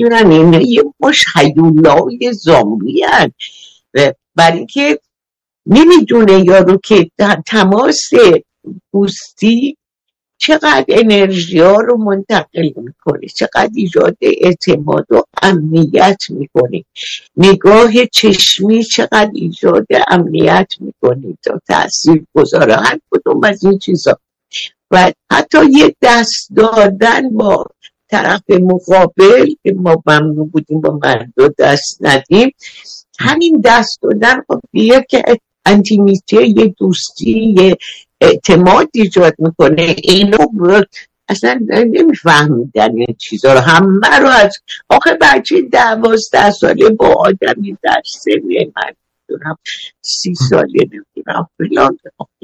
نمیدونم اینا یه مش هیولای زامبی هن، برای که نمیدونه یارو که تماس پوستی چقدر انرژی ها رو منتقل میکنه، چقدر ایجاد اعتماد و امنیت میکنه، نگاه چشمی چقدر ایجاد امنیت میکنه تا تأثیر گذاره هر کدوم از این چیزا. و حتی یه دست دادن با طرف مقابل که ما ممنون بودیم با مردو دست ندیم، همین دست دادن خب که انتیمیته، یه دوستی، یه اعتماد ایجاد میکنه. اینو اصلا نمیفهمیدن این چیزا رو، همه رو از آخه بچه 12 ساله با آدمی در سنه من دونم 30 ساله نمیدونم فلان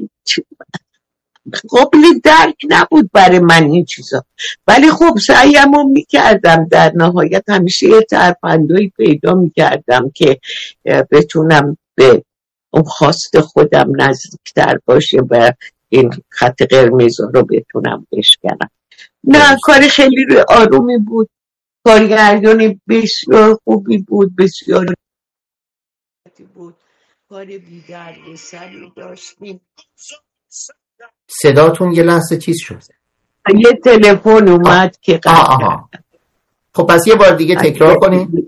قابل درک نبود برای من این چیزا. ولی خب سعیمو میکردم، در نهایت همیشه یه ترفندایی پیدا میکردم که بتونم به اون خواست خودم نزدیکتر باشه و این خط قرمز رو بتونم بشکنم. نه کار خیلی آرومی بود، کارگردان بسیار خوبی بود، بسیار بود، کار بی‌درد سری داشتیم. صداتون یه لحظه چیز شد، یه تلفن اومد که قطع. خب پس یه بار دیگه تکرار کنیم.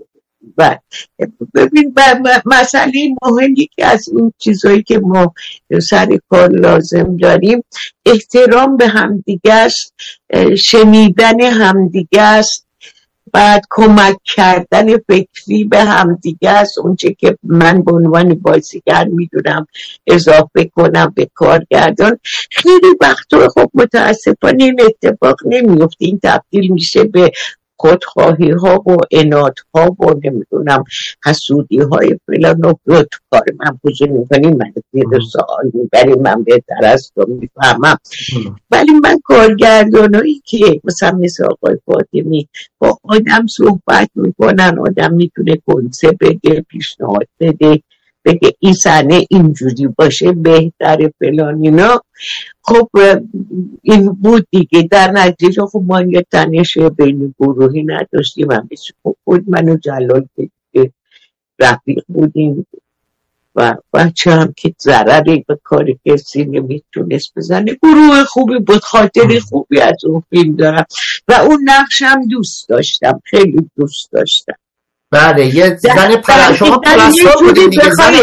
ببین مسئله مهمی که از این چیزایی که ما سر کار لازم داریم احترام به همدیگه است، شنیدن همدیگه است، بعد کمک کردن فکری به همدیگه است. اونچه که من به عنوان بازیگر میدونم اضافه کنم به کارگردان. خیلی وقتا خب متاسفانه این اتفاق نمیفته، این تبدیل میشه به خودخواهی ها و اناد ها و نمیدونم حسودی های فلان و تو کار من بوجه میکنیم، من یه سوال میبریم، من بهتر از تو میفهمم. ولی من کارگردانایی که مثل آقای فاطمی با آدم صحبت میکنن، آدم میتونه کنسه بده، پیشنهاد بده، بگه این صحنه اینجوری باشه بهتر فلان اینا. خب این بود دیگه. در نتیجه خب ما یه تنش بین گروهی نداشتیم، همیشه خود من و جلال رفیق بودیم و بچه هم که ضرری به کار کسی نمیتونست بزنه. گروه خوبی بود، خاطر خوبی از اون فیلم دارم و اون نقشم دوست داشتم، خیلی دوست داشتم. بله یه زن شما پرستار بودین دیگه، زن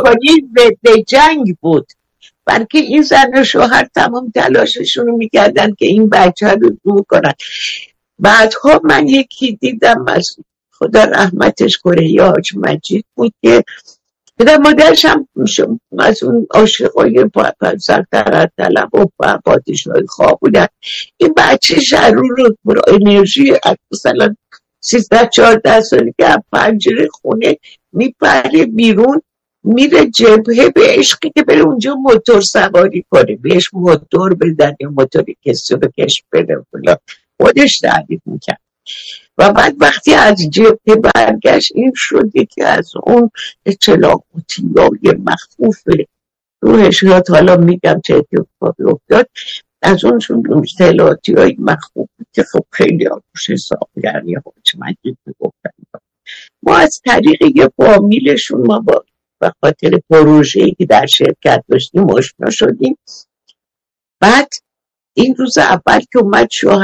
به جنگ بود، بلکه این زن و شوهر تمام تلاششون رو میکردن که این بچه رو دور کنن. بعدها من یکی دیدم از خدا رحمتش کنه یا حاج مجید بود که پدر مادرش هم از اون عاشقای سلطنت طلب و پادشاهی خواه بودن. این بچه شرور رو برای انرژی مثلا 13-14 سالی که پنجره خونه میپره بیرون، میره جبهه به عشقی که بره اونجا موتور سواری کنه، بهش موتور بدن یا موتوری کسی رو کش بده خودش تعریف میکرد. و بعد وقتی از جبهه برگشت این شده که از اون اطلاعاتی های مخفوف روحش رو حالا میگم چه اتفاقی افتاد، از اون اطلاعاتی های مخفوف که خب خیلی آروش حسابگری حاج مجید میگفتن. ما از طریق یه فامیلشون ما با خاطر پروژه‌ای که در شرکت داشتیم آشنا شدیم. بعد این روز اول که اومد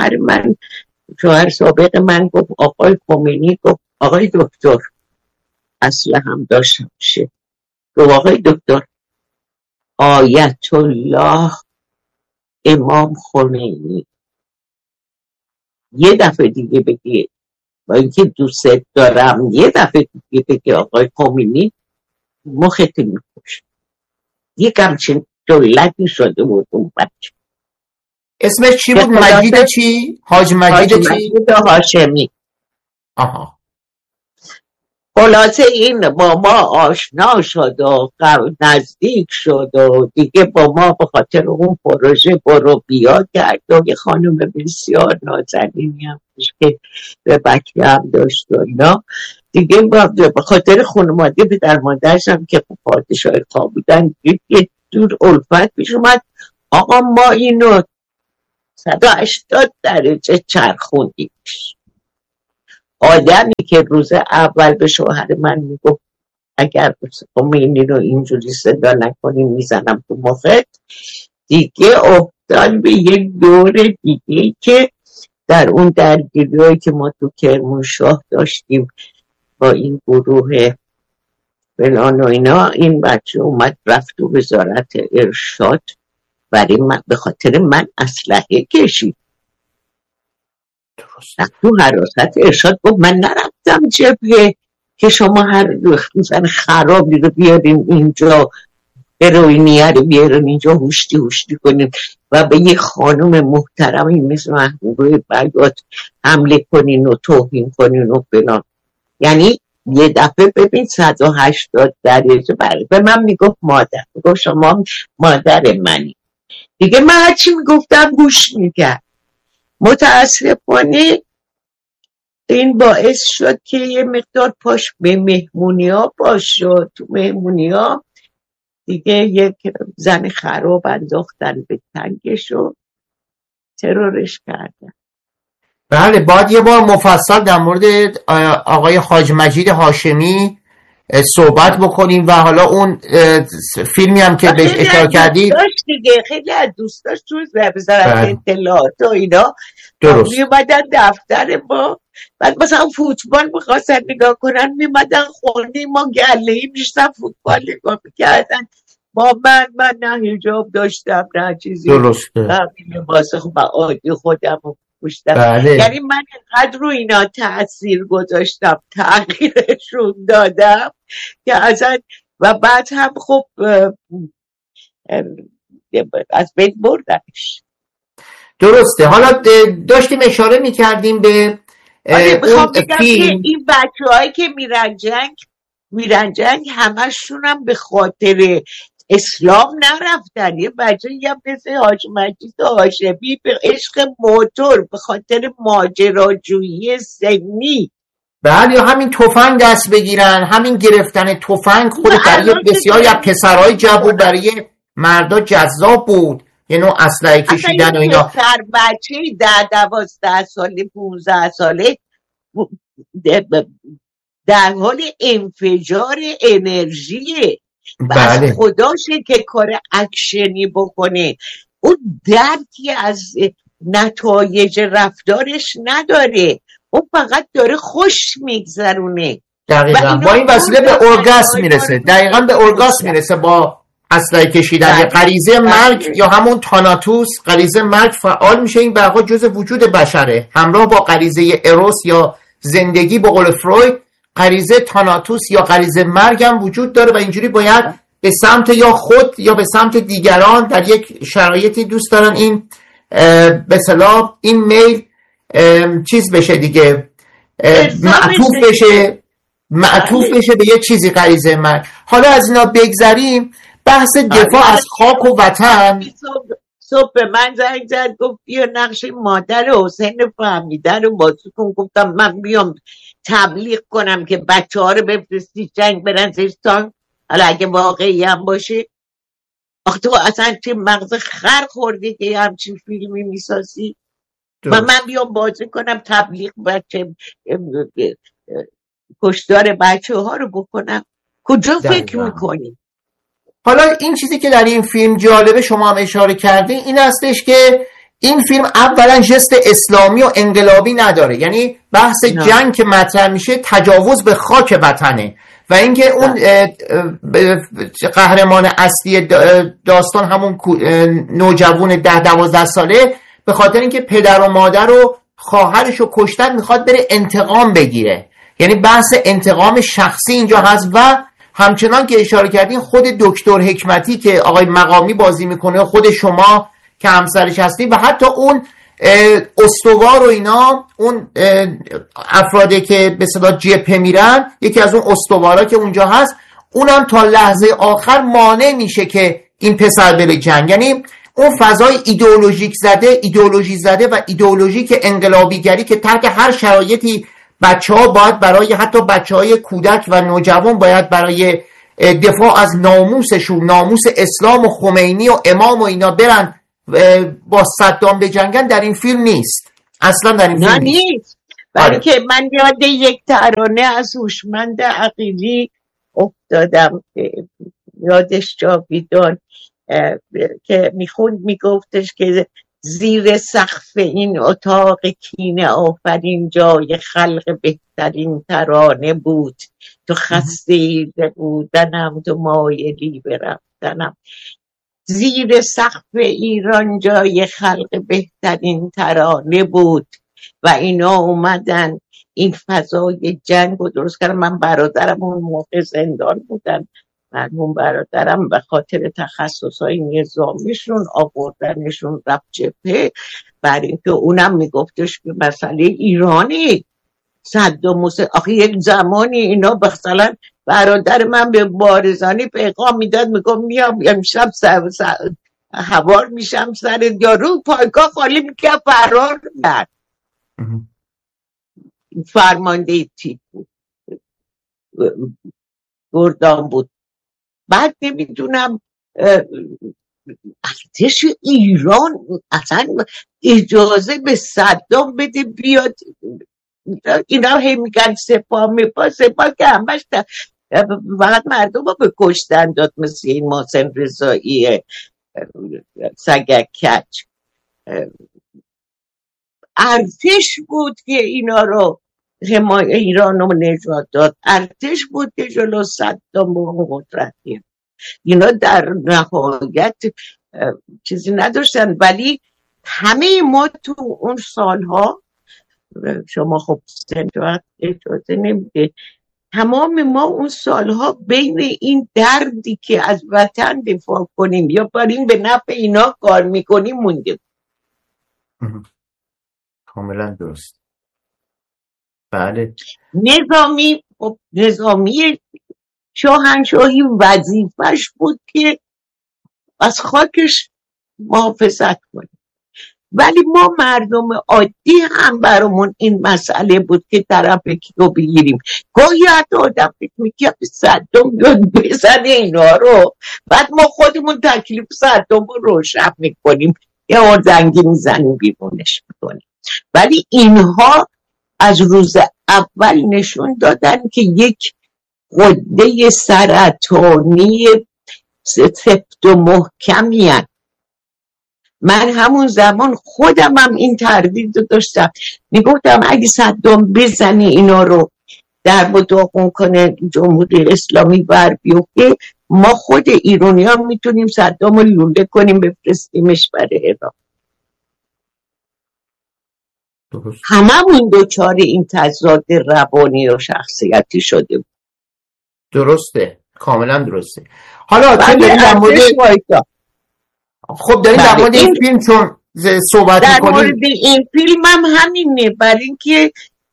شوهر سابق من گفت آقای خمینی، گفت آقای دکتر، اصل هم داشتم شه، گفت آقای دکتر آیت الله امام خمینی یه دفعه دیگه بگی با اینکه دوست دارم، یه دفعه دیگه بگی آقای خمینی مخت میکشه. یه همچین دولتی شده بود اون بچه. اسمش چی بود؟ مجید چی؟ حاج مجید چی؟ مجید هاشمی. آها. خلاصه این با ما آشنا شد و نزدیک شد و دیگه با ما به خاطر اون پروژه برو بیا کرد و یه خانم بسیار نازنینی هم که به بچه هم داشت و اینا دیگه به خاطر خانواده پدر مادرش هم که پادشاه خواه بودن یه دور الفت پیش اومد. آقا ما اینو 180 درجه چرخوندیم. آدمی که روز اول به شوهر من میگفت اگر خمینی رو اینجوری صدا نکنیم میزنم تو مخت، دیگه افتاد به یک دور دیگه که در اون درگیری‌هایی که ما تو کرمانشاه داشتیم با این گروه فلان و اینا، این بچه اومد رفت تو وزارت ارشاد برای من، به خاطر من اسلحه کشید. تو حراست ارشاد گفت من نرفتم جبهه که شما هر مثلا خرابی رو بیارین اینجا، هروئینیه رو بیارین اینجا هوشتی کنین و به یه خانم محترمی مثل محبوبه بیات حمله کنین و توهین کنین و فلان. یعنی یه دفعه ببین 180 درجه به من میگفت مادر، میگفت شما مادر منی دیگه. من هرچی میگفتم گوش میکرد. متاسفانه این باعث شد که یه مقدار پاش به مهمونی ها باش شد. تو مهمونی ها دیگه یک زن خراب انداختن به تنگش و ترورش کردن. بله، باید یه بار مفصل در مورد آقای حاج مجید هاشمی صحبت بکنیم و حالا اون فیلمی هم که بهش اشاره کردید خیلی از دوستاش تو وزارت اطلاعات و اینا میومدن دفتر ما، بعد مثلا فوتبال میخواستن نگاه کنن میمدن خونه ما گله‌ای میشتن فوتبال نگاه میکردن. من نه حجاب داشتم نه چیزی، درسته، لباس عادی خودم پوشتم. بله. یعنی من اینقدر رو اینا تأثیر گذاشتم، تغییرشون دادم که اصلا، و بعد هم خب از بین بردنش. درسته. حالا داشتیم اشاره میکردیم به میخوام بگم که این بچه‌هایی که میرن جنگ همشون هم به خاطر اسلام نرفتن. یه بچه یه مثل حاج مجید هاشمی به عشق موتور، به خاطر ماجراجویی سنی، بله، یا همین تفنگ دست بگیرن، همین گرفتن تفنگ خود برای بسیاری از پسرهای جوون برای مردا جذاب بود، یه نوع اسلحه کشیدن و اینا. پسر بچه 10-12 ساله 15 ساله در حال انفجار انرژیه. بله. خداشه که کار اکشنی بکنه، اون درکی از نتایج رفتارش نداره، اون فقط داره خوش میگذرونه. دقیقا با این وسیله به ارگاسم میرسه. دقیقا به ارگاسم میرسه با اسلحه کشیدن. غریزه مرگ یا همون تاناتوس، غریزه مرگ فعال میشه. این برقا جز وجود بشره، همراه با غریزه اروس یا زندگی به قول فروید، غریزه تاناتوس یا غریزه مرگ هم وجود داره و اینجوری باید به سمت یا خود یا به سمت دیگران در یک شرایطی دوست دارن این به اصطلاح این میل چیز بشه دیگه، معطوف بشه به یک چیزی، غریزه مرگ. حالا از اینا بگذریم، بحث دفاع از خاک و وطن. صبح به من زنگ زد گفت بیا نقش مادر حسین فهمیده رو بازی کن. گفتم من بیام تبلیغ کنم که بچه ها رو بفرستی جنگ برن زیستان؟ حالا اگه واقعی هم باشه، آخه تو اصلا چه مغز خر خوردی که همچین فیلمی میسازی؟ و من بیام بازی کنم تبلیغ بچه کشتار بچه ها رو بکنم؟ کجا فکر میکنی؟ حالا این چیزی که در این فیلم جالبه، شما هم اشاره کردین، این هستش که این فیلم اولا ژست اسلامی و انقلابی نداره. یعنی بحث جنگ که مطرح میشه تجاوز به خاک وطنه و اینکه اون قهرمان اصلی داستان همون نوجوان 10-12 ساله به خاطر اینکه پدر و مادر و خواهرش رو کشتن میخواد بره انتقام بگیره. یعنی بحث انتقام شخصی اینجا هست و همچنان که اشاره کردین خود دکتر حکمتی که آقای مقامی بازی میکنه، خود شما که همسرش هستید و حتی اون استوار و اینا، اون افرادی که به صدا جبهه میرن، یکی از اون استوارا که اونجا هست، اونم تا لحظه آخر مانع میشه که این پسر بره جنگ. یعنی اون فضای ایدئولوژی زده و ایدئولوژیک انقلابیگری که تحت هر شرایطی بچه‌ها باید برای حتی بچه‌های کودک و نوجوان باید برای دفاع از ناموسشون، ناموس اسلام و خمینی و امام و اینا برن با صدام بجنگن، در این فیلم نیست. اصلا در این فیلم نیست. برای که من یاد یک ترانه از هوشمند عقیلی افتادم که یادش جاویدان، که میگفتش که زیر سقف این اتاق کینه آفرین جای خلق بهترین ترانه بود، تو خسته بودنم تو مایلی برفتنم. زیر سقف ایران جای خلق بهترین ترانه بود و اینا اومدن این فضای جنگ رو درست کردن. من برادرم اون موقع زندان بودن، مرحوم برادرم به خاطر تخصصهای نظامیشون آوردنشون رفت جبهه، برای اینکه اونم میگفتش که مسئله ایرانی صدام حسین، آخه یک زمانی اینا مثلا برادر من به بارزانی پیغام میداد، میگم میام امشب هوار میشم سر یارو پایگاه خالی میکنم فرار کرد. فرمانده تیپ بود، گردان بود. بعد نمیدونم ارتش ایران اصلا اجازه به صدام بده بیاد، اینا هی میگن سپاه که همش فقط مردم رو به کشتن داد، مثل این محسن رضایی سگک کچ. ارتش بود که اینا رو ایران رو نجات داد، ارتش بود که جلو صدام با قدرت گرفت. اینا در نهایت چیزی نداشتن، ولی همه ما تو اون سالها، شما خب سنجوات اجازه نمیده، تمام ما اون سالها بین این دردی که از وطن دفاع کنیم یا بریم به نفع اینا کار میکنیم مونده. کاملا درست. بله. نظامی شاهنشاهی وظیفش بود که از خاکش محافظت کنه، ولی ما مردم عادی هم برامون این مسئله بود که طرف کیو بگیریم. گاهی حتی آدم فکر میکرد صدام بیاد بزنه اینا رو، بعد ما خودمون تکلیف صدام رو روشن میکنیم، یه آردنگی میزنیم بیرونش میکنیم. ولی اینها از روز اول نشون دادن که یک غده سرطانی سفت و محکمی هست. من همون زمان خودم هم این تردید رو داشتم، میگفتم اگه صدام بزنی اینا رو در مداقون کنه جمهوری اسلامی بر بیفته، ما خود ایرانی ها میتونیم صدام رو لوله کنیم بفرستیمش برای عراق. هممون دوچار این تضاد روانی و شخصیتی شده بود. درسته، کاملا درسته. حالا چه داریم در مورد خب داریم در مورد این فیلم چون صحبت در میکنیم، مورد این فیلم هم همینه، برای اینکه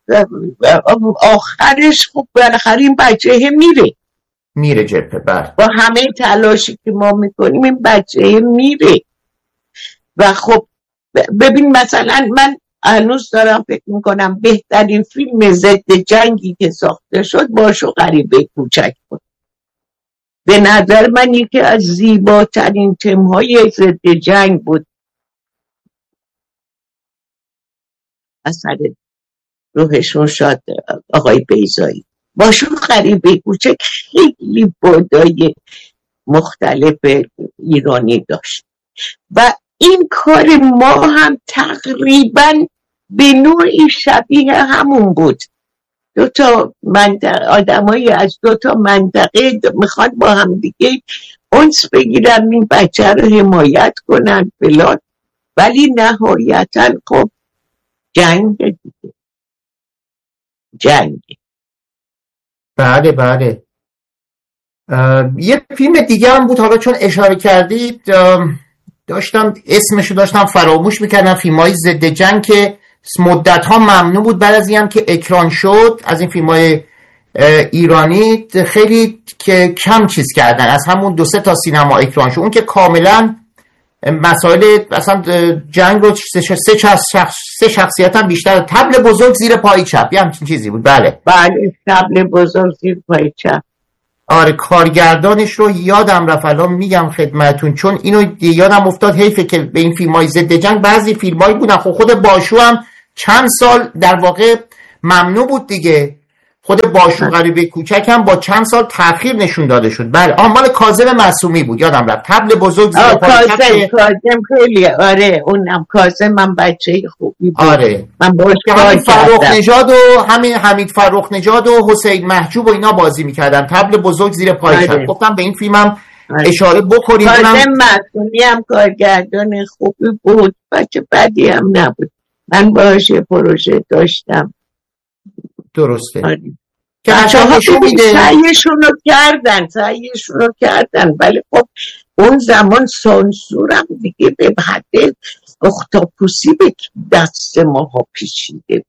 آخرش خب بالاخره این بچه میره جبهه. بله. با همه تلاشی که ما میکنیم این بچه میره. و خب ببین مثلا من هنوز دارم فکر میکنم بهترین فیلم ضد جنگی که ساخته شد باشو غریبه کوچک بود. به نظر من یکی از زیباترین تمهای ضد جنگ بود. اثر روحشون شاد آقای بیضایی. باشو غریبه کوچک خیلی بودای مختلف ایرانی داشت و این کار ما هم تقریبا به نوعی شبیه همون بود. دو تا منطقه، آدمایی از دو تا منطقه میخواد با هم دیگه انس بگیرن، این بچه رو حمایت کنن فلان، ولی نهایتا خب جنگ دیگه، جنگ. بله. یه فیلم دیگه هم بود، حالا چون اشاره کردید داشتم اسمشو داشتم فراموش میکردم، فیلم‌های ضد جنگ که مدت‌ها ممنوع بود، بعد از این هم که اکران شد از این فیلم‌های ایرانی خیلی که کم چیز کردن، از همون 2-3 تا سینما اکران شد، اون که کاملا مسائل اصلا جنگ رو سه شخصیت هم بیشتر، طبل بزرگ زیر پای چپ یه همچین چیزی بود. بله طبل بزرگ زیر پای چپ. آره کارگردانش رو یادم رفت الان میگم خدمتون، چون اینو یادم افتاد، حیفه که به این فیلم‌های ضد جنگ بعضی فیلم‌هایی بودن، خب خود باشو هم چند سال در واقع ممنوع بود دیگه. خود باشو غریبه کوچک هم با چند سال تأخیر نشون داده شد. بله مال کاظم معصومی بود، یادم رفت. طبل بزرگ زیر پای چپ. کاظم خیلی آره، اونم کاظم من بچه خوبی بود. آره من باش همین فرخ نژاد و همین حمید فرخ نژاد و حسین محجوب و اینا بازی میکردن. طبل بزرگ زیر پای چپ. گفتم به این فیلمم اشاره بکنیم. کاظم معصومی هم کارگردان خوبی بود، بچه بدی هم نبود. من باهاش پروژه داشتم. درسته. آره. که قشنگ نشون میده سعیشونو کردن ولی خب اون زمان سانسورم دیگه به حد اختاپوسی به دست ماها پیچیده.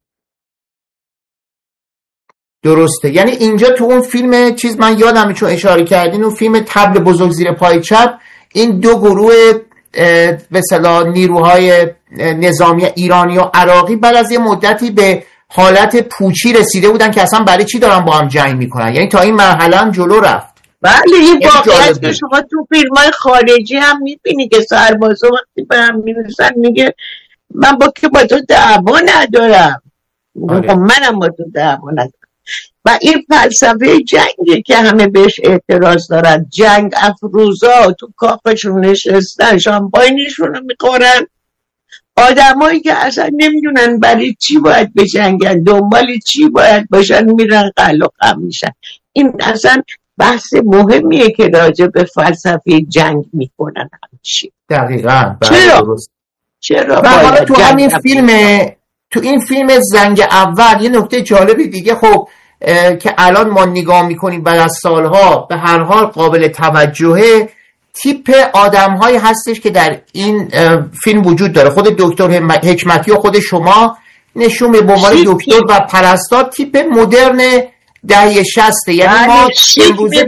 درسته. یعنی اینجا تو اون فیلم چیز من یادمه چون اشاره کردین، اون فیلم طبل بزرگ زیر پای چپ، این دو گروه به اصطلاح نیروهای نظامی ایرانی و عراقی بعد از یه مدتی به حالت پوچی رسیده بودن که اصلا برای چی دارن با هم جنگ میکنن. یعنی تا این مرحله هم جلو رفت. بله این واقعیت که شما تو فیلم‌های خارجی هم میبینی که سربازا وقتی به هم میرسن میگه من با تو دعوا ندارم. آره. منم با تو دعوا ندارم. و این فلسفه جنگی که همه بهش اعتراض دارن، جنگ افروزا تو کاخشون نشستن شامپاینشون رو میخورن، آدمایی که اصلا نمیدونن برای چی باید بجنگن، دنبال چی باید باشن، میرن قلق هم میشن. این اصلا بحث مهمیه که راجع به فلسفه جنگ میکنن همچی. دقیقاً. چرا حالا تو همین تو این فیلم زنگ اول یه نکته جالبی دیگه خب که الان ما نگاه میکنیم بعد از سالها به هر حال قابل توجهه، تیپ آدم‌هایی هستش که در این فیلم وجود داره. خود دکتر حکمتی و خود شما نشون به عنوان دکتر و پرستار تیپ مدرن دهه 60. یعنی ما امروزه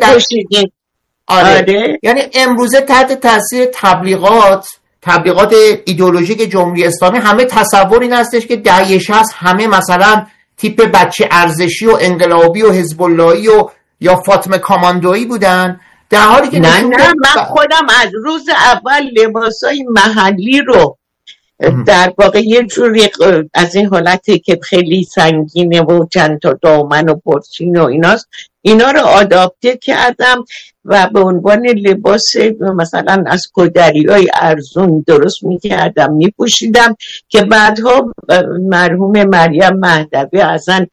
یعنی امروزه تحت تاثیر تبلیغات ایدئولوژیک جمهوری اسلامی همه تصور این هستش که دهه 60 همه مثلا تیپ بچه ارزشی و انقلابی و حزب اللهی و یا فاطمه کاماندویی بودن، در حالی که نه من خودم از روز اول لباسای محلی رو در واقع یه جوری از این حالتی که خیلی سنگینه و چند تا دامن و پرچین و ایناست، اینا رو آداپته کردم و به عنوان لباس مثلا از کدریای ارزون درست میکردم میپوشیدم که بعدها مرحوم مریم مهدوی اصلا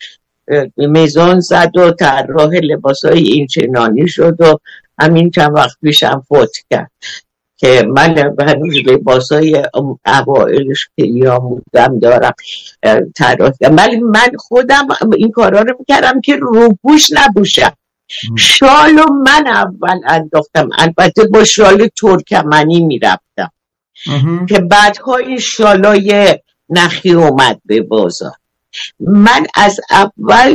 میزان زد و طراح لباسای این چنانی شد و همین چند وقت پیشم فوت کرد که من هنوز لباسای اوائلش که آمودم دارم طراح کردم. ولی من خودم این کارا رو میکردم که روپوش نبوشم. شالو من اول انداختم، البته با شال ترکمنی میرفتم که بعدها این شالای نخی اومد به بازار. من از اول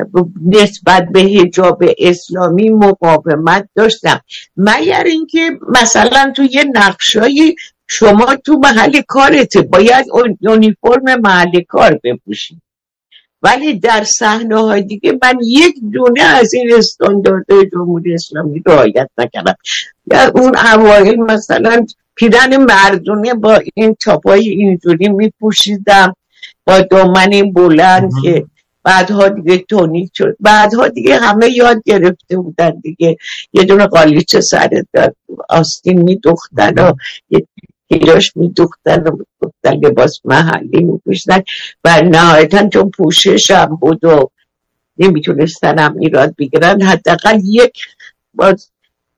نسبت به حجاب اسلامی مقاومت داشتم، مگر اینکه مثلا تو یه نقشایی شما تو محل کارت باید یونیفرم محل کار بپوشید، ولی در صحنه‌های دیگه من یک دونه از این استانداردهای جمهوری اسلامی رعایت نکردم. یا اون اوایل مثلا پیرن مردونه با این تاپای اینجوری میپوشیدم با دامن بلند که بعدها دیگه تونیک شد. بعدها دیگه همه یاد گرفته بودن دیگه، یه دونه قالیچه سر آستین میدوختن و یه پیراش میدوختن و میدوختن لباس محلی میپوشیدن و نهایتا چون پوشش هم بود و نمیتونستن هم ایراد بگیرن حداقل یک باز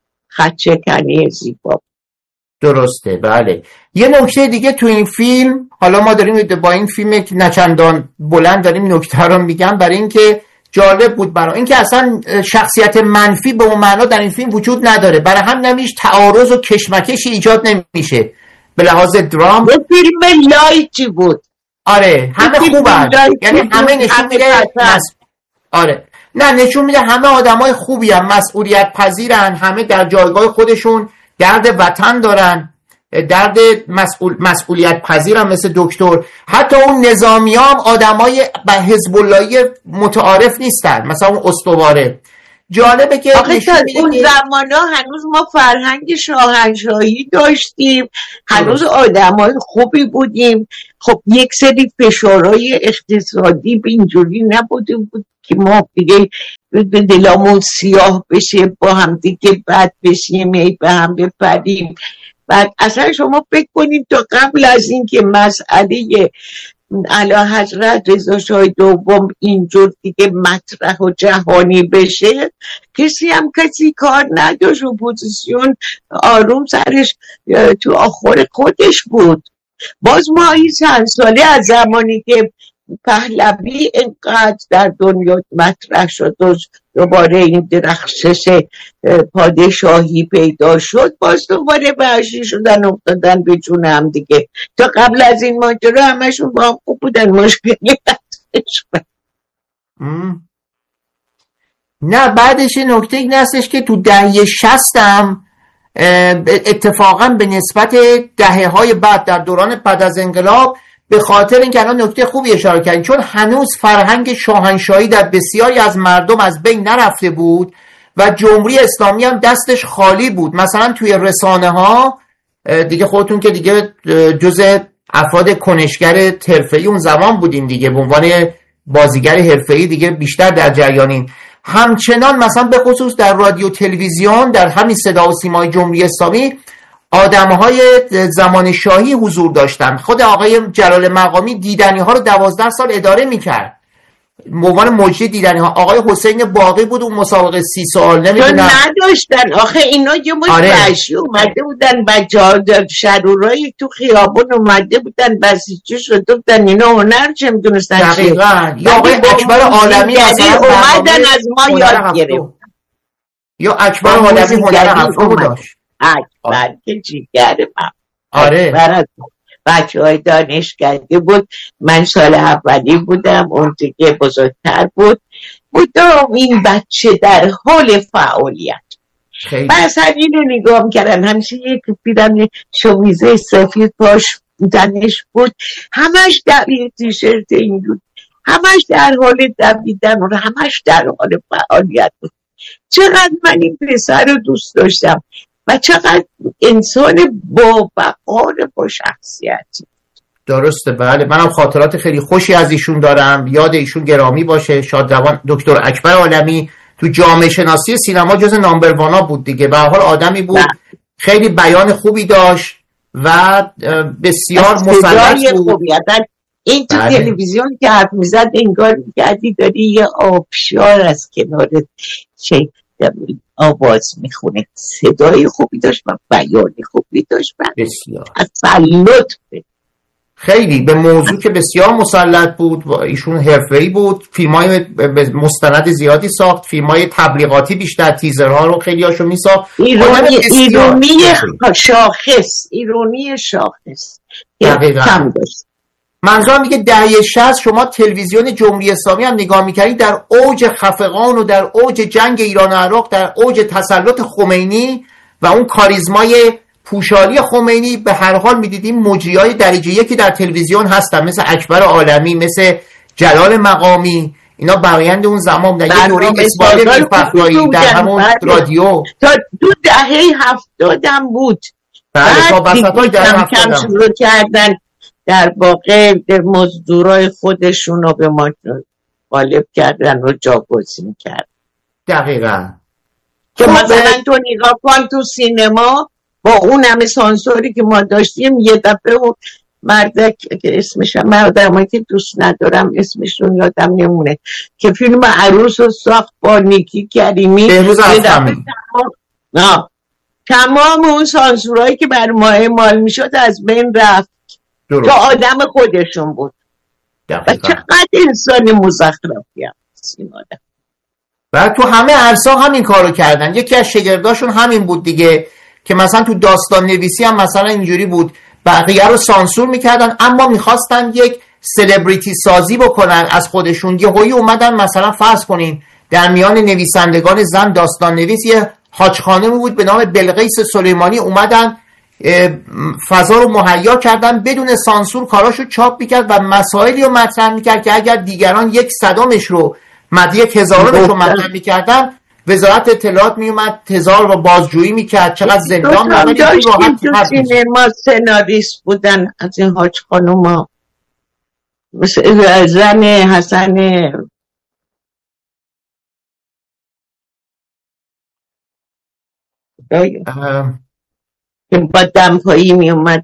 خدشکنی زیبا. درسته. بله. یه نکته دیگه تو این فیلم، حالا ما داریم با این فیلم که نچندان بلند داریم نکته رو میگم برای اینکه جالب بود برای اینکه اصلا شخصیت منفی به اون معنا در این فیلم وجود نداره، برای هم نمیشه تعارض و کشمکشی ایجاد نمیشه به لحاظ درام. یه فیلم لایتی بود. آره همه خوبن، یعنی همه نشون میده آره نه نشون میده همه آدمای خوبی هم، مسئولیت پذیرن، همه در جایگاه خودشون درد وطن دارن، درد مسئولیت پذیرن مثل دکتر. حتی اون نظامی ها هم آدمای به حزب اللهی متعارف نیستن، مثلا اون استواره جالبه که آخه تا اون زمان ها هنوز ما فرهنگ شاهنشاهی داشتیم، هنوز آدمای خوبی بودیم. خب یک سری فشارهای اقتصادی به اینجوری نبوده بود که ما دیگه به دلامون سیاه بشه، با هم دیگه بد بشیم، به هم بپریم. بعد اصلا شما فکر کنید تا قبل از این که مسئله اعلیحضرت رضا شاه دوم اینجور دیگه مطرح و جهانی بشه، کسی کار نداشت، اپوزیسیون آروم سرش تو آخر خودش بود. باز ما این چند ساله از زمانی که پهلوی اینقدر در دنیا مطرح شد و دوباره این درخشش پادشاهی پیدا شد، باز دوباره وحشی شدن، افتادن به جون هم دیگه. تا قبل از این ماجرا همشون با هم خوب بودن، مشکلی نداشت. نه بعدش نکته این هستش که تو دهه 60 هم اتفاقا به نسبت دهه‌های بعد در دوران بعد از انقلاب، به خاطر اینکه الان نکته خوبی اشاره کردین، چون هنوز فرهنگ شاهنشاهی در بسیاری از مردم از بین نرفته بود و جمهوری اسلامی هم دستش خالی بود. مثلا توی رسانه ها دیگه خودتون که دیگه جز افراد کنشگر حرفه‌ای اون زمان بودین دیگه، به عنوان بازیگر حرفه‌ای دیگه بیشتر در جریانین. همچنان مثلا به خصوص در رادیو تلویزیون، در همین صدا و سیمای جمهوری اسلامی آدم‌های زمان شاهی حضور داشتن. خود آقای جلال مقامی دیدنی ها رو 12 سال اداره میکرد، به عنوان مجری دیدنی ها. آقای حسین باقی بود اون مسابقه 30 سال نمیدونم نداشتن. آخه اینا یه مشتی اومده بودن، بچه‌ها شرورای تو خیابون اومده بودن، بسیجی شده بودن، اینا هنر چه میدونستن. دقیقاً. یا آقای اکبر عالمی مثلا اومدن از ما یاد گرفت. یا اکبر عالمی هنر هفت‌و داشت. اکبر که جیگر من. آره. بچه های دانشکده بود. من سال اولی بودم، اون دیگه بزرگتر بود. این بچه در حال فعالیت. بس این رو نگاه میکردن، همیشه یک پیرن شمیزه سفید پاش دنش بود، همش دوید تیشرت این بود، همش در حال دویدن و همش در حال فعالیت بود. چقدر من این پسر رو دوست داشتم و چقدر انسان با وقار، با شخصیتی. درسته، بله. منم خاطرات خیلی خوشی از ایشون دارم، یاد ایشون گرامی باشه. شادروان دکتر اکبر عالمی تو جامعه شناسی سینما جز نامبر وانا بود دیگه. به هر حال آدمی بود خیلی بیان خوبی داشت و بسیار مسلط بود. این تو تلویزیون که حرف میزد انگار میگردی داری یه آبشار از کنار چه آواز میخونه. صدای خوبی داشت و بیان خوبی داشت، بسیار تسلط خیلی به موضوع که بسیار مسلط بود. ایشون حرفه‌ای بود، فیلمای مستند زیادی ساخت، فیلمای تبلیغاتی بیشتر، تیزرها رو خیلی هاشو میساخت. ایرونی شاخص کم داشت. منظورم میگه دهه 60 شما تلویزیون جمهوری اسلامی هم نگاه میکردید، در اوج خفقان و در اوج جنگ ایران و عراق، در اوج تسلط خمینی و اون کاریزمای پوشالی خمینی، به هر حال میدیدیم مجریای درجه یکی در تلویزیون هستن، مثل اکبر عالمی، مثل جلال مقامی. اینا برآیند اون زمان بودن. یه دوره اسماعیل میرفخرایی در همون رادیو تا دو دهه 70 هم بود. بله، تا وسطای دهه 70 شروع کردن در واقع مزدورای خودشون رو به ما غالب کردن و جاگزین کردن. دقیقاً. که مثلا تو نگاه کن تو سینما با اون همه سانسوری که ما داشتیم، یه دفعه و مردک که اسمش مردمایی که دوست ندارم اسمشون یادم نمونه، که فیلم عروس رو ساخت با نیکی کریمی، تمام اون سانسورایی که بر ما اعمال میشد از بین رفت. تا آدم خودشون بود. دقیقا. و چقدر انسان مزخرفی هست این آدم. و تو همه عرصه همین کارو کردن. یکی از شاگرداشون همین بود دیگه، که مثلا تو داستان نویسی هم مثلا اینجوری بود، بقیه رو سانسور میکردن اما میخواستن یک سلبریتی سازی بکنن از خودشون. یه هایی اومدن مثلا فرض کنین در میان نویسندگان زن داستان نویس یه حاج خانمی بود به نام بلقیس سلیمانی، اومدن فضا رو مهیا کردن، بدون سانسور کاراشو چاپ میکرد و مسائلی رو مطرح میکرد که اگر دیگران 1/100 رو 1/1000 رو مطرح میکردن وزارت اطلاعات میومد تزار و بازجویی میکرد، چقدر زندان هم داشتیم تو راحت سینما سناریست بودن از این حاج خانوما، مثل زن حسن که با دمپایی میومد،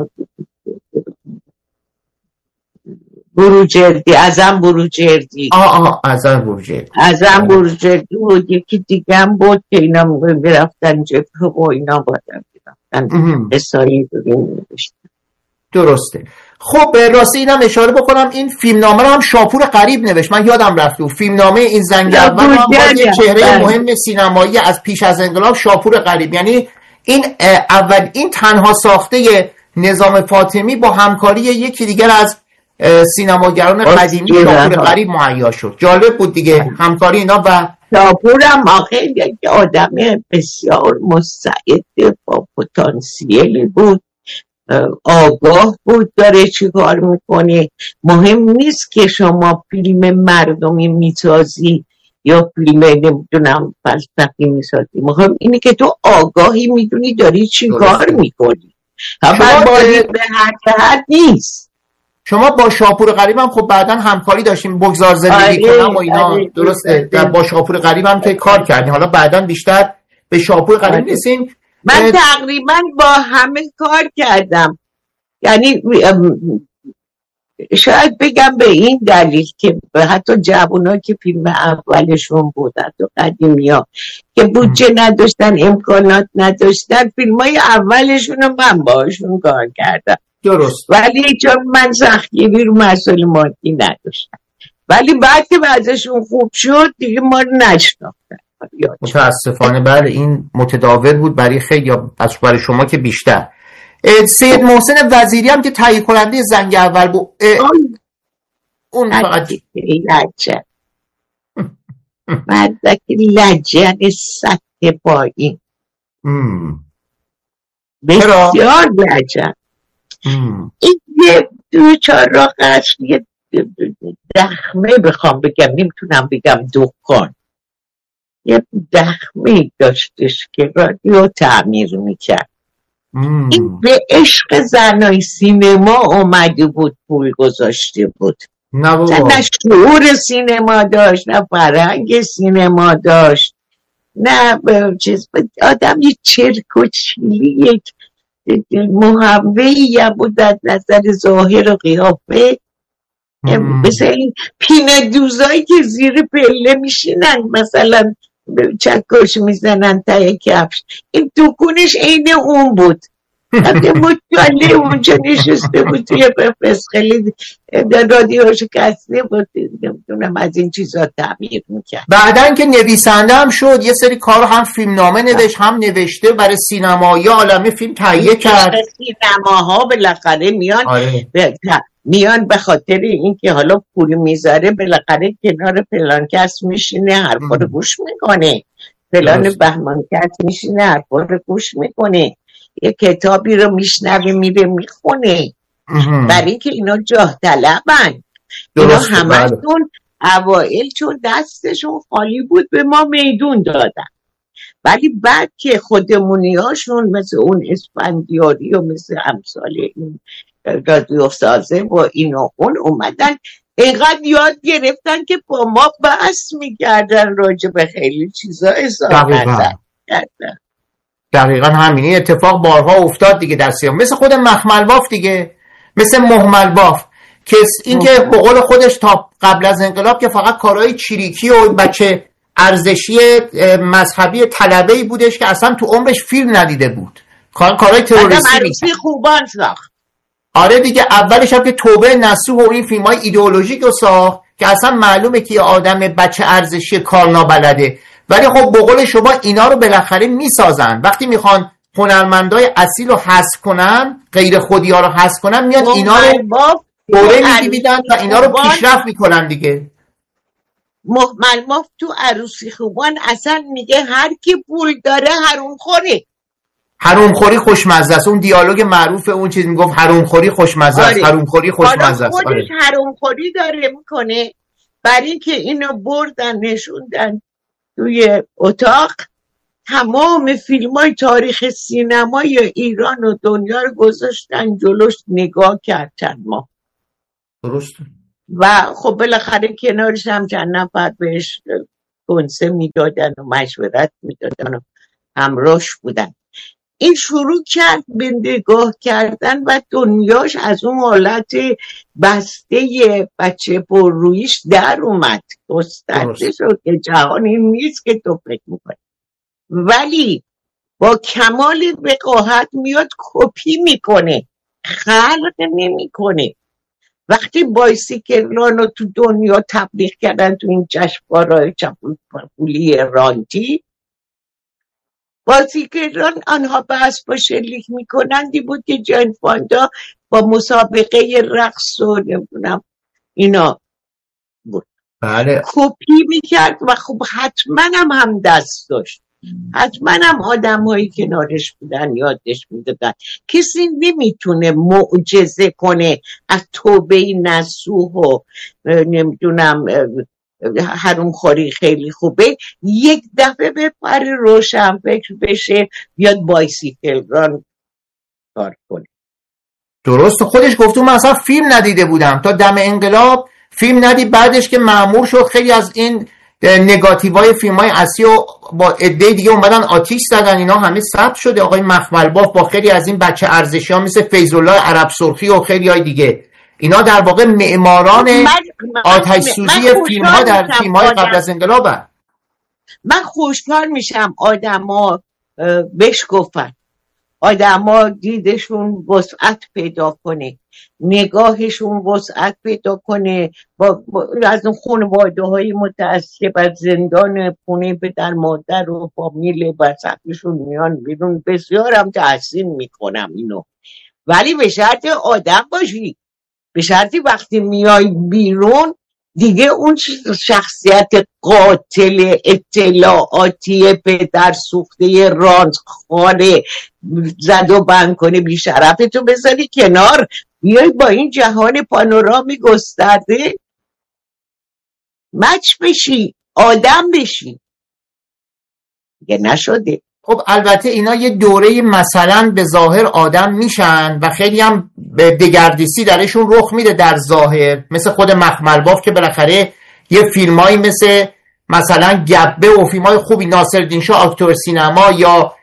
بروجردی، ازم بروجردی ازم بروجردی بود. یکی دیگه هم بود که اینا میرفتن جبهه و اینا بادن میرفتن اسایی نوشتن. درسته. خب راستی اینم اشاره بکنم این فیلمنامه رو هم شاپور غریب نوشت، من یادم رفت. فیلمنامه این زنگ اول هم باز یک چهره مهم سینمایی از پیش از انقلاب شاپور غریب، یعنی این اول این تنها ساخته نظام فاطمی با همکاری یکی دیگر از سینماگران قدیمی شاپور غریب مهیا شد. جالب بود دیگه همکاری اینا. و شاپور هم آخه یک آدم بسیار مستعد با پتانسیلی بود، آگاه بود داره چی کار میکنه. مهم نیست که شما فیلم مردمی میسازی یا فیلم نمیدونم فلسفی میسازی، مهم اینه که تو آگاهی میدونی داری چی کار میکنی. خبر بازی به هر نیست. شما با شاپور غریب هم خب بعداً همکاری داشتیم، بگذار زندگی کنم و اینا. درسته با شاپور غریب هم که کار کردیم، حالا بعداً بیشتر به شاپور غریب نیستیم. من تقریبا با همه کار کردم، یعنی شاید بگم به این دلیل که حتی جوونا که فیلم اولشون بود، حتی قدیمی ها که بودجه نداشتن، امکانات نداشتن، فیلم های اولشون رو من باشون کار کردم. درست. ولی چون من سختگیری رو مسئله مادی نداشتم، ولی بعد که بعضشون خوب شد دیگه ما رو نشناختن. متاسفانه بله این متداول بود برای خیلی، از برای شما که بیشتر. سید محسن وزیری هم که تهیه کننده زنگ اول بود، اون فقط لجه مردک لجه سطح پایین، بسیار لجه. این یه دو چهار راه قصر یه دخمه بخوام بگم، نمیتونم بگم دکان، یه دخمه داشتش که رادیو تعمیر میکرد. این به عشق زنای سینما اومده بود، پول گذاشته بود. نه شعور سینما داشت، نه فرهنگ سینما داشت، نه چیز. آدم یه چرک و چیلی، یک محوهی هم بود از نظر ظاهر و قیافه، مثل این پینه دوزایی که زیر پله میشینن مثلا چکش میزنن تای کفش، این دکونش عین اون بود. مطالعه اونجا نشسته بود توی فسخلی رادیوش کسته بود، نمیدونم از این چیزا تعمیر میکرد. بعدن که نویسنده هم شد، یه سری کار هم فیلمنامه نوشت، هم نوشته برای سینما، یا عالمه فیلم تهیه کرد. سینماها بالاخره میان میان به خاطر اینکه حالا پول میذاره، بالاخره کنار فلان کس میشینه حرفا رو گوش میکنه، فلان بهمان کس میشینه حرفا رو گوش میکنه، یه کتابی رو میشنوه میره میخونه، برای اینکه اینا جاه طلبن. اینا همشون اوائل چون دستشون خالی بود به ما میدون دادن، ولی بعد که خودمونی هاشون مثل اون اسفندیاری و مثل امثال این رادیو سازه و اینو اون اومدن، اینقدر یاد گرفتن که با ما بحث میکردن راجع به خیلی چیزا اظهار نظر کردن. دقیقا همینی اتفاق بارها افتاد دیگه در سینما، مثل خود مخمل باف دیگه، مثل مهمل باف که این که به قول خودش تا قبل از انقلاب که فقط کارهای چریکی و بچه ارزشی مذهبی طلبه‌ای بودش که اصلا تو عمرش فیلم ندیده بود، کارهای تروریستی عروسی خوبان ساخت. آره دیگه، اولش هم که توبه نصوح و این فیلم‌های ایدئولوژیک رو ساخت که اصلا معلومه که یه آدم بچه ارزشی کار نابلده، ولی خب به قول شما اینا رو بالاخره میسازن. وقتی میخوان هنرمندای اصیل رو حذف کنن، غیر خودی‌ها رو حذف کنن، میاد اینا رو دوره میدن و اینا رو پیشرفت میکنن دیگه. مهمل تو عروسی خوبان اصلا میگه هر کی پول داره حروم خوره. حروم خوری خوشمزه است، اون دیالوگ معروف اون چیز میگفت حروم خوری خوشمزه است. حروم خوری خوشمزه است. خودش حروم خوری داره میکنه، برای اینکه اینو بردن نشوندن توی اتاق تمام فیلم های تاریخ سینمای ایران و دنیا رو گذاشتن جلوش، نگاه کرد چند ماه. درست. و خب بالاخره کنارش هم چند نفر بهش کنسه میدادن و مشورت میدادن و همراهش بودن. این شروع کرد به نگاه کردن و دنیاش از اون حالت بسته بچه پر رویش در اومد، گسترده شد که جهان این نیست که تو فکر میکنی. ولی با کمال وقاحت میاد کپی میکنه، خلق نمیکنه. وقتی بایسیکلان رو تو دنیا تبلیغ کردن تو این جشنواره‌های پولی رانتی، بایسیکلان آنها بحث با شلیک میکنندی بود که جان فاندا با مسابقه رقص و نمیدونم اینا بود. بله. کپی میکرد و خب حتما هم دست داشت، حتما هم آدم هایی کنارش بودن یادش میدادن. کسی نمیتونه معجزه کنه از توبه نصوح و نمیدونم حروم خوری خیلی خوبه یک دفعه به پر روشن فکر بشه بیاد بایسیکل ران کار کنه. درست. خودش گفت من اصلا فیلم ندیده بودم تا دم انقلاب، فیلم ندید. بعدش که مأمور شد خیلی از این نگاتیوهای فیلم‌های اصلی و با عده دیگه اومدن آتیش زدن، اینا همه ثبت شده. آقای مخمل باف با خیلی از این بچه ارزشی‌ها مثل فیض الله عرب سرخی و خیلی های دیگه، اینا در واقع معماران آتش سوزی فیلم‌ها در فیلم‌های قبل از انقلاب هست. من خوشحال میشم آدما بهش گفتن، آدما دیدشون وسعت پیدا کنه، نگاهشون وسعت پیدا کنه، با از اون خانواده‌های متعصب از زندان پونه پدر مادر و فامیل وسطشون میان بیرون. بسیارم تحسین میکنم اینو، ولی به شرط آدم باشی، به شرطی وقتی میای بیرون دیگه اون شخصیت قاتل اطلاعاتی پدر سوخته رانخواره زد و بند کنه بی شرفتو بذاری کنار، بیای با این جهان پانورامی گسترده مچ بشی، آدم بشی. دیگه نشده. خب البته اینا یه دوره مثلا به ظاهر آدم میشن و خیلی هم دگردیسی درشون رخ میده در ظاهر، مثل خود مخمل باف که بالاخره یه فیلمایی مثلا گبه و فیلمای خوبی، ناصرالدین شاه آکتور سینما یا